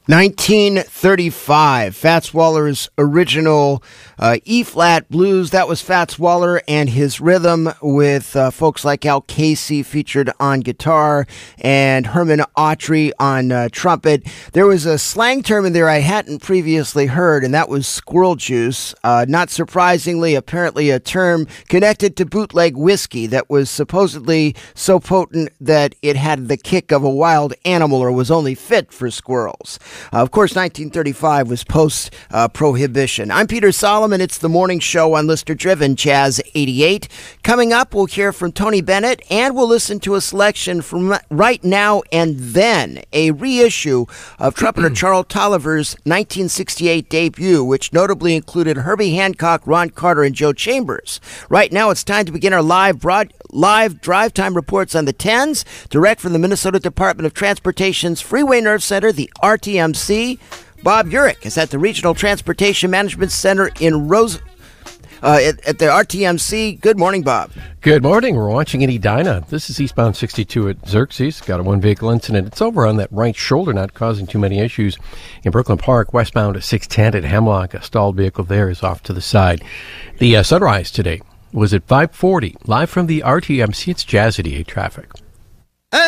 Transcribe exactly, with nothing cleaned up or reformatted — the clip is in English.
nineteen thirty-five, Fats Waller's original uh, E-flat blues. That was Fats Waller and his rhythm, with uh, folks like Al Casey featured on guitar and Herman Autry on uh, trumpet. There was a slang term in there I hadn't previously heard, and that was squirrel juice. Uh, not surprisingly, apparently a term connected to bootleg whiskey that was supposedly so potent that it had the kick of a wild animal or was only fit for squirrels. Uh, of course, nineteen thirty-five was post-prohibition. Uh, I'm Peter Solomon. It's the morning show on listener-driven Jazz eighty-eight. Coming up, we'll hear from Tony Bennett, and we'll listen to a selection from Right Now and Then, a reissue of trumpeter Charles Tolliver's nineteen sixty-eight debut, which notably included Herbie Hancock, Ron Carter, and Joe Chambers. Right now, it's time to begin our live broad, live drive time reports on the tens, direct from the Minnesota Department of Transportation's Freeway Nerve Center, the R T M C. Bob Urich is at the Regional Transportation Management Center in Rose, uh, at, at the R T M C. Good morning, Bob. Good morning. We're watching in Edina. This is eastbound sixty-two at Xerxes. Got a one-vehicle incident. It's over on that right shoulder, not causing too many issues. In Brooklyn Park, westbound at six ten at Hemlock, a stalled vehicle there is off to the side. The uh, sunrise today was at five forty. Live from the R T M C, it's Jazz eighty-eight traffic.